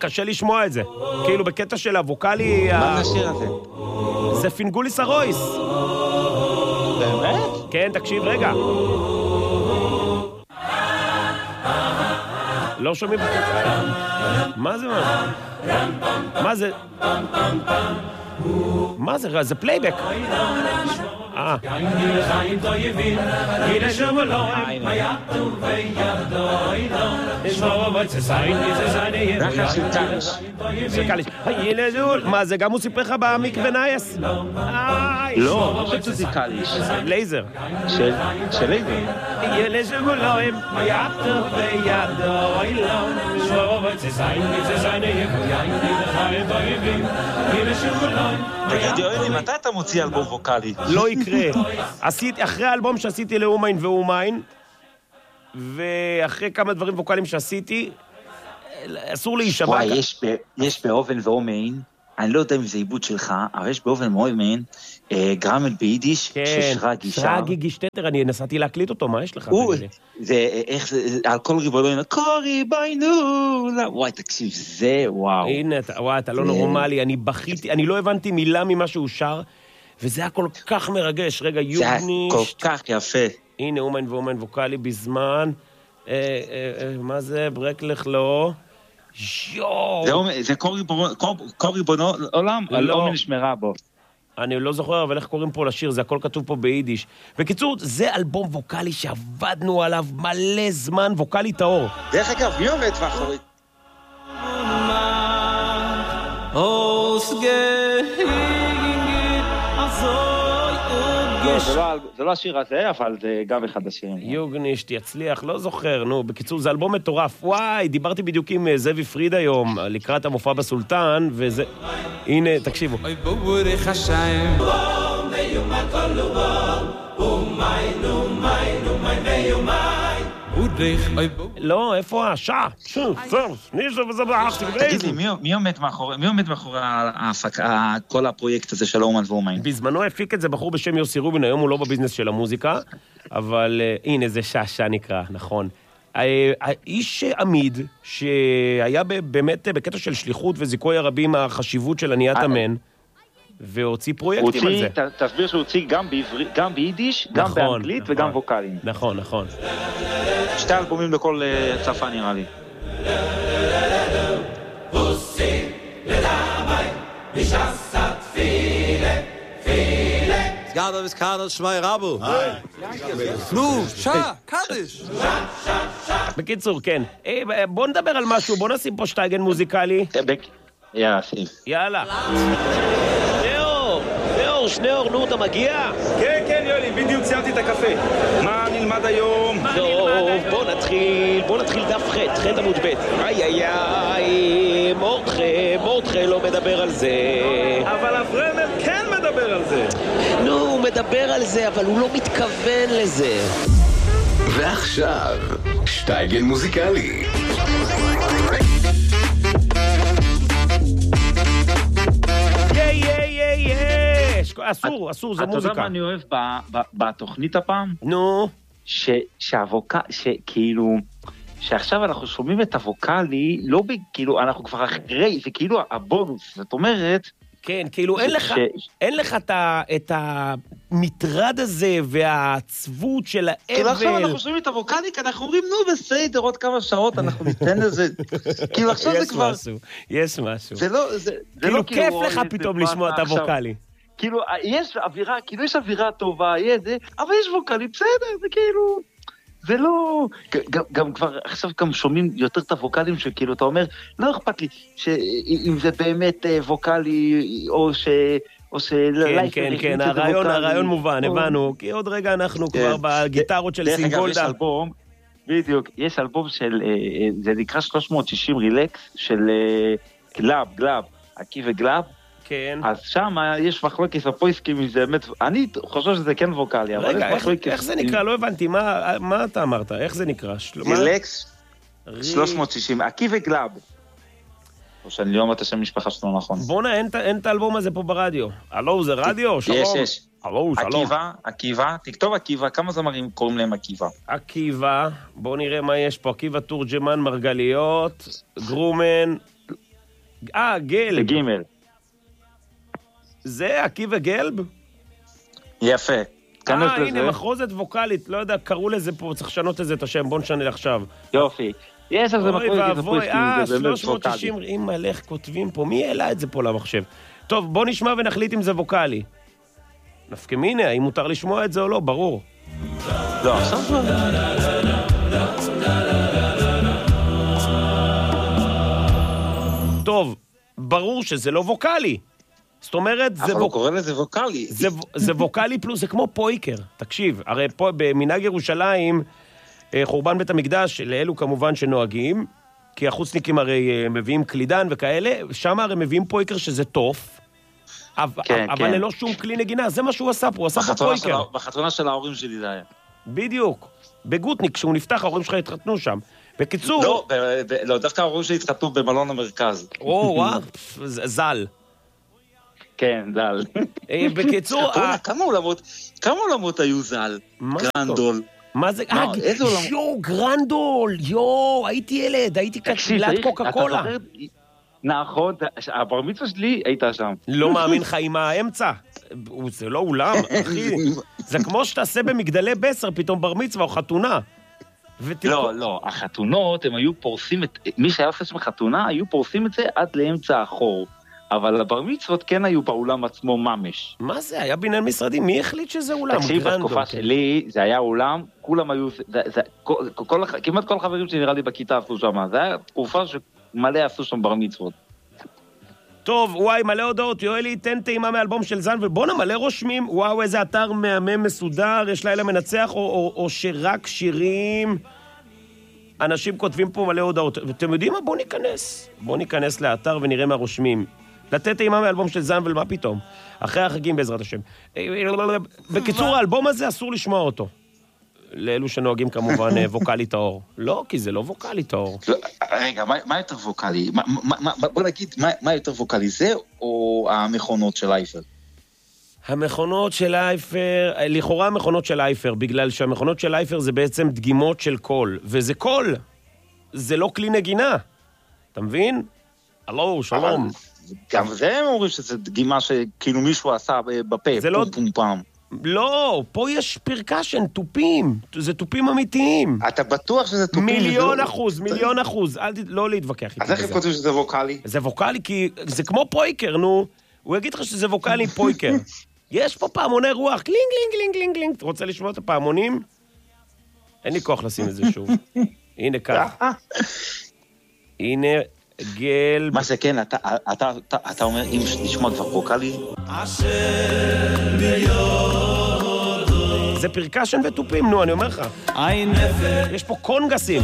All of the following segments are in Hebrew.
קשה לשמוע את זה. כאילו בקטע של הווקלי... מה זה השיר הזה? זה פינגוליס הרויס. באמת? כן, תקשיב רגע. לא שומעים... מה זה? מה זה? מה זה? זה פלייבק. מה זה? גם הוא סיפר לך במקווה נייס? לא, לא חושב שזה קליש. לייזר. של לייזר. ילד שמולוים, יפתו וידו אילון, שובו צזיין, צזיין יקויין, וחיים טויבים, ילד שמולוים. תגיד, יואלי, מתי אתה מוציא אלבום ווקלי? לא יקרה. אחרי האלבום שעשיתי לאומיין ואומיין, ואחרי כמה דברים ווקליים שעשיתי, אסור להישבע. וואי, יש באובן ואומיין, אני לא יודע אם זה עיבוד שלך, אבל יש באובן ואומיין, גרמל ביידיש, ששרגי שר. שרגי גישטטר, אני נסעתי להקליט אותו, מה יש לך? זה, איך זה, על כל ריבונו, קורי ביינו, וואי, תקשיב, זה, וואו. הנה, וואי, אתה לא נורמלי, אני בכיתי, אני לא הבנתי מילה ממה שהוא שר, וזה היה כל כך מרגש, רגע, יוגניש. זה היה כל כך יפה. הנה, אומן ואומן ווקלי בזמן, מה זה, ברקלך לא, זה קור ריבונו עולם, על אומן נשמרה בו. אני לא זוכר, אבל איך קוראים פה לשיר, זה הכל כתוב פה ביידיש. בקיצור, זה אלבום ווקלי שעבדנו עליו מלא זמן, ווקלי טהור. דרך אגב, מי עומד מאחורי? זה לא השיר הזה, אבל זה גם אחד השירים. יוגנישט יצליח, לא זוכר, נו, בקיצור, זה אלבום מטורף. וואי, דיברתי בדיוק עם זאבי פריד היום, לקראת המופע בסולטן, וזה... הנה, תקשיבו. לא, איפה השעה? תגיד לי, מי עומד מאחורי ההפקה, כל הפרויקט הזה של אומן ואומיין? בזמנו הפיק את זה בחור בשם יוסי רובין, היום הוא לא בביזנס של המוזיקה, אבל הנה, זה שעה נקרא, נכון. האיש עמיד, שהיה באמת בקטע של שליחות וזיכוי הרבים מהחשיבות של עניית אמן, והוציא פרויקטים על זה. תסביר שהוא הוציא גם ביידיש, גם באנגלית וגם ווקלים. נכון, נכון. 2 אלבומים לכל צפה נראה לי. Gado bis Kadel Schmei Rabu. נו, שעה, קדש. בקיצור, כן. בוא נדבר על משהו, בוא נשים פה שטייגן מוזיקלי. יאללה, שים. יאללה. שניאור, נו, אתה מגיע? כן, יולי, בדיוק סיימתי את הקפה. מה נלמד היום? טוב, בוא נתחיל דף ח' עמוד ב'. איי, מורדכי לא מדבר על זה. אבל אברמר כן מדבר על זה. נו, הוא מדבר על זה, אבל הוא לא מתכוון לזה. ועכשיו, שטייגן מוזיקלי. אסור, זה מוזיקה. אתה יודע מה אני אוהב בתוכנית הפעם? נו. שכאילו, שעכשיו אנחנו שומעים את הווקלי, לא כאילו, אנחנו כבר אחרי, זה כאילו הבונוס, זאת אומרת... כן, כאילו אין לך את המטרד הזה והעצבות של האבל. כאילו עכשיו אנחנו שומעים את הווקלי, כי אנחנו אומרים, נו בסדר, עוד כמה שעות אנחנו ניתן לזה. כאילו עכשיו זה כבר... יש משהו. זה לא... כאילו כיף לך פתאום לשמוע את הווקלי. כאילו, יש אווירה, כאילו יש אווירה טובה, אבל יש ווקלי, בסדר, זה כאילו, זה לא, גם כבר, עכשיו גם שומעים יותר את הווקלים שכאילו, אתה אומר, לא אכפת לי, אם זה באמת ווקלי, או כן, הרעיון מובן, הבנו, כי עוד רגע אנחנו כבר בגיטרות של סינגולדה. יש אלבום, בדיוק, יש אלבום של, זה נקרא 360 רילקס, של גלאב, עקי וגלאב, כן. אז שם יש מחלוקת הפויסקים עם זה, באמת, אני חושב שזה כן ווקלי, אבל רגע, איך זה נקרא? לא הבנתי, מה אתה אמרת? איך זה נקרא? רילקס 360, עקי וגלאב. או שאני לא אומר את השם משפחה שלו נכון. בונה, אין את האלבום הזה פה ברדיו. הלו, זה רדיו? שלום. יש. הלו, שלום. עקיבא, תכתוב עקיבא, כמה זמרים קוראים להם עקיבא? עקיבא, בוא נראה מה יש פה. עקיבא תורג'מן, מרגליות, גרומן, גלב. בגימל. זה עקיבא וגלב? יפה. הנה, מחרוזת ווקלית, לא יודע, קראו לזה פה, צריך לשנות את השם, בוא נשנה עכשיו. יופי. יש על זה מחרוזת אוי, 360, אם מלך כותבים פה, מי העלה את זה פה למחשב? טוב, בוא נשמע ונחליט אם זה ווקלי. נפקמיני, האם מותר לשמוע את זה או לא, ברור. לא, עכשיו כבר. טוב, ברור שזה לא ווקלי. זאת אומרת, אבל הוא קורא לזה ווקלי. זה ווקלי פלוס, זה כמו פויקר. תקשיב, הרי פה במנהג ירושלים, חורבן בית המקדש, לאלו כמובן שנוהגים, כי החוצניקים הרי מביאים קלידן וכאלה, שם הרי מביאים פויקר שזה טוף, אבל ללא שום כלי נגינה, זה מה שהוא עשה פה, הוא עשה פה פויקר. בחתונה של ההורים שלי זה היה. בדיוק. בגוטניק, כשהוא נפתח, ההורים שלך התחתנו שם. בקיצור... לא, דווקא ההורים שלי התחתנו במלון המרכז. וואו, זל. כן, זל. בקיצור... כמה עולמות היו זל? גרנדול. מה זה? גרנדול, הייתי ילד, הייתי קצילת קוקה קולה. נכון, הבר מצווה שלי הייתה שם. לא מאמין לך עם האמצע. זה לא אולם, אחי. זה כמו שתעשה במגדלי בסר, פתאום בר מצווה או חתונה. לא, החתונות, הם היו פורסים את... מי שהיה עושה שם חתונה, היו פורסים את זה עד לאמצע החור. אבל הבר מצוות כן היו באולם עצמו ממש. מה זה? היה בניין משרדים? מי החליט שזה אולם? תקשיב, בתקופה שלי, זה היה אולם, כולם היו... כמעט כל החברים שנראה לי בכיתה עשו שם. זה היה תקופה שמלא עשו שם בר מצוות. טוב, וואי, מלא הודעות. יואלי, תן טעימה מאלבום של זן, ובוא נמלא רושמים. וואו, איזה אתר מהמם מסודר, יש לילה מנצח, או שרק שירים... אנשים כותבים פה מלא הודעות. ואתם יודעים מה? בוא ניכנס לאתר ונראה מה רושמים. לתת טעימה מאלבום של זן, ולמה פתאום? אחרי החגים בעזרת השם. בקיצור, האלבום הזה אסור לשמוע אותו. לאלו שנוהגים כמובן ווקלי טהור. לא, כי זה לא ווקלי טהור. רגע, מה יותר ווקלי? בוא נגיד, מה יותר ווקלי? זה או המכונות של אייפר? המכונות של אייפר, לכאורה המכונות של אייפר, בגלל שהמכונות של אייפר זה בעצם דגימות של קול, וזה קול, זה לא כלי נגינה. אתה מבין? הלו, שלום. גם זה הם אומרים שזה דגימה שכאילו מישהו עשה בפה, פום פום פעם. לא, פה יש פרקשן, טופים, זה טופים אמיתיים. אתה בטוח שזה טופים? מיליון אחוז, לא להתווכח איתי. אז איך הם כותבים שזה ווקלי? זה ווקלי כי זה כמו פויקר, נו. הוא יגיד לך שזה ווקלי פויקר. יש פה פעמוני רוח, קלינג, קלינג, קלינג, קלינג. אתה רוצה לשמוע את הפעמונים? אין לי כוח לשים את זה שוב. הנה כך. הנה גל... מה זה כן, אתה אומר, אם נשמע כבר ווקלי? זה פרקשן וטופים, נו, אני אומר לך. יש פה קונגסים.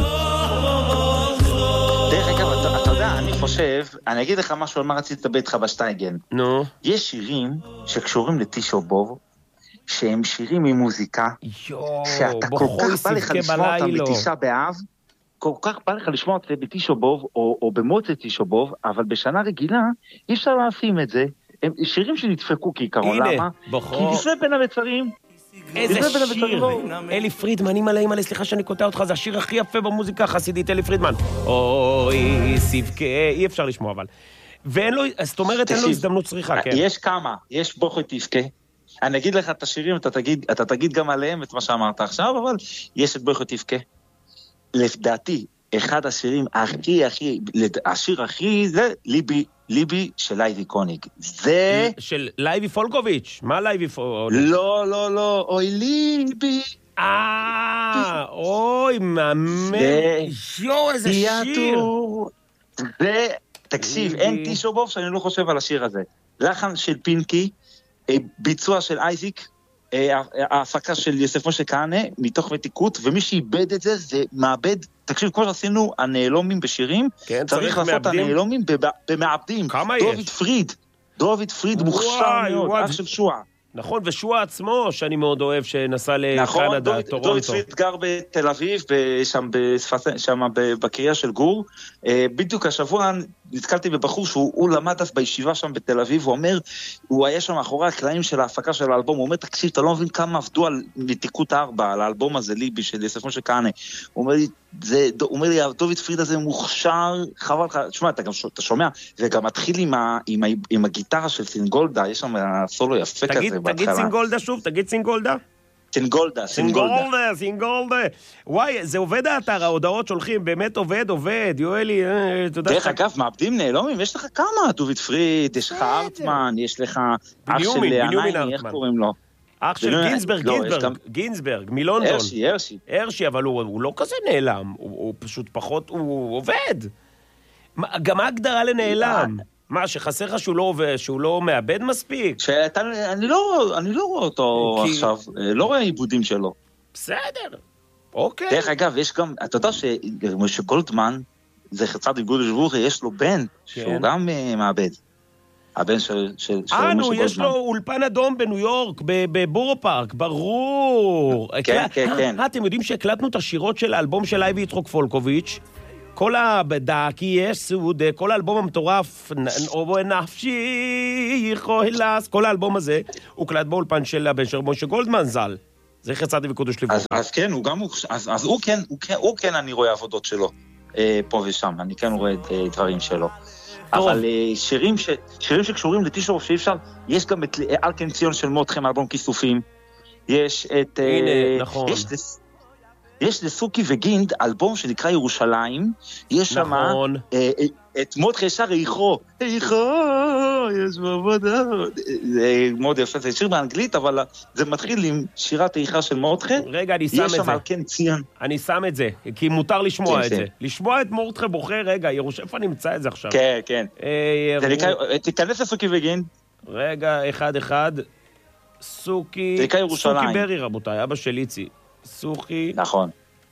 דרך אגב, אתה יודע, אני חושב, אני אגיד לך משהו על מה רציתי לדבר איתך בשטייגן. נו. יש שירים שקשורים לטישו בוב, שהם שירים עם מוזיקה, שאתה כל כך בא לך לשמוע אותם בתשעה באב, כל כך בא לך לשמוע אותם בתישו בוב, או במוצא תישו בוב, אבל בשנה רגילה אי אפשר להשים את זה. הם שירים שנדפקו כעיקרון, למה? כי לפני בין המצרים... איזה שיר, אלי פרידמן, אימא'לה, סליחה שאני קוטע אותך, זה השיר הכי יפה במוזיקה החסידית, אלי פרידמן. אוי, סיבכה, אי אפשר לשמוע אבל. ואין לו, זאת אומרת, אין לו הזדמנות צריכה, כן. יש כמה, יש בוכו תיבכה. אני אגיד לך את השירים, אתה תגיד גם עליהם את מה שאמרת עכשיו, אבל יש את בוכו תיבכה. לדעתי, אחד השירים השיר הכי, זה ליבי של לייבי קוניג. זה... של לייבי פולקוביץ'. מה לייבי פולקוביץ'? לא, אוי ליבי. אוי, מאמן. יו, איזה שיר. זה, תקשיב, אין טישו בוב שאני לא חושב על השיר הזה. לחן של פינקי, ביצוע של אייזיק, ההפקה של יוסף משה כהנא, מתוך מתיקות, ומי שאיבד את זה, זה מאבד, תקשיב, כמו שעשינו הנעלומים בשירים, צריך לעשות הנעלומים במעבדים. כמה יש? דוד פריד מוכשר מאוד, אח של שועה. נכון, ושועה עצמו, שאני מאוד אוהב, שנסע לקנדה, טורונטו. דוד פריד גר בתל אביב, שם בקריה של גור. בדיוק השבוע נתקלתי בבחור שהוא למד אז בישיבה שם בתל אביב, הוא היה שם מאחורי הקלעים של ההפקה של האלבום, הוא אומר, תקשיב, אתה לא מבין כמה עבדו על מתיקות 4, על האלבום הזה, ליבי, של יוסף משה כהנא. הוא אומר לי, דוד פריד הזה מוכשר, חבל לך, תשמע, אתה שומע, וגם מתחיל עם הגיטרה של סינגולדה, יש שם סולו יפה כזה בהתחלה. תגיד סינגולדה שוב, תגיד סינגולדה. סינגולדה. וואי, זה עובד האתר, ההודעות שולחים, באמת עובד, יואלי, תודה. דרך אגב, מעבדים נעלומים, יש לך כמה, דוד פריד, יש לך ארטמן, יש לך אח של עניים, איך קוראים לו? אח של גינסברג, מלונדון. הרשי, אבל הוא לא כזה נעלם, הוא פשוט פחות, הוא עובד. גם ההגדרה לנעלם. מה, שחסר לך שהוא לא מאבד מספיק? אני לא רואה אותו עכשיו, לא רואה עיבודים שלו. בסדר, אוקיי. דרך אגב, יש גם, אתה יודע שמשה גולדמן, זה חצת איגוד השבורי, יש לו בן, שהוא גם מאבד. הבן של משה גולדמן. יש לו אולפן אדום בניו יורק, בבורו פארק, ברור. כן. אתם יודעים שהקלטנו את השירות של האלבום של אייבי יצחוק פולקוביץ', כל הבדקי יש סוד, כל האלבום המטורף, נפשי יכולס, כל האלבום הזה, הוא קלט באולפן של הבן של משה גולדמן ז"ל. זה חצתי וקודש לבוקה. אז כן, אז הוא כן, אני רואה עבודות שלו, פה ושם, אני כן רואה דברים שלו. אבל שירים שקשורים לטישורף שאי אפשר, יש גם את אלקן ציון של מותכם, אלבום כיסופים, יש את... הנה, נכון. יש לסוקי וגינד אלבום שנקרא ירושלים, יש שם את מות חשר איכו, יש בעבודה, זה מאוד יפה, זה שיר באנגלית, אבל זה מתחיל עם שירת איכה של מותחה, רגע, אני שם את זה. יש שם על כן ציון. אני שם את זה, כי מותר לשמוע את זה. לשמוע את מותחה בוחר, רגע, איפה נמצא את זה עכשיו? כן. תיכנס לסוקי וגינד. רגע, אחד, סוקי ברי רבותיי, אבא של איצי. סוכי. נכון.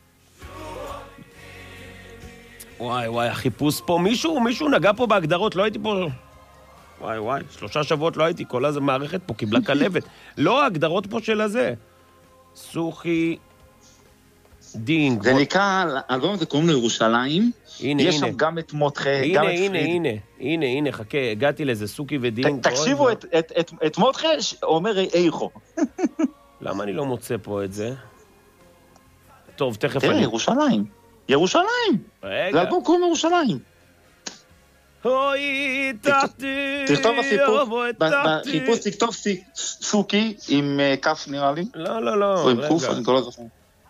וואי, החיפוש פה, מישהו נגע פה בהגדרות, לא הייתי פה... וואי, 3 שבועות לא הייתי, כל הזו מערכת פה קיבלה כלבת. לא, ההגדרות פה של הזה. סוכי דינג. זה נקרא, האלבום הזה קוראים לו ירושלים. יש שם גם את מותחה, גם את פריד. הנה, חכה, הגעתי לזה, סוכי ודינג. תקשיבו, את מותחה אומר איכו. למה אני לא מוצא פה את זה? טוב, תכף תראה, אני... ירושלים! רגע. זה אלבום קוראים ירושלים. אוי, תחתי, תכתוב בחיפוש, תכתוב סוכי עם כף נראה לי. לא, או עם קוף, אני כל הזמן.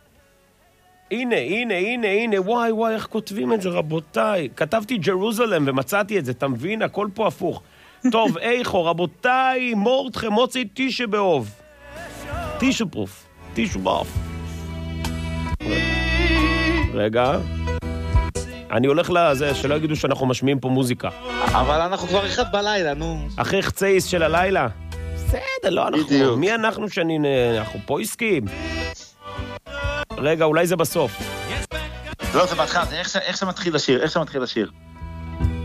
הנה, וואי, איך כותבים את זה, רבותיי? כתבתי ג'רוזלם ומצאתי את זה, אתה מבין? הכל פה הפוך. טוב, איכו, רבותיי, מורדכם, מוציא טישה באוב. טישו באוף. רגע. אני הולך לזה, שלא יגידו שאנחנו משמיעים פה מוזיקה. אבל אנחנו כבר 1 בלילה, נו. אחרי חצייס של הלילה? בסדר, לא אנחנו. מי אנחנו אנחנו פה עסקים? רגע, אולי זה בסוף. לא, זה בהתחלה, איך שמתחיל השיר?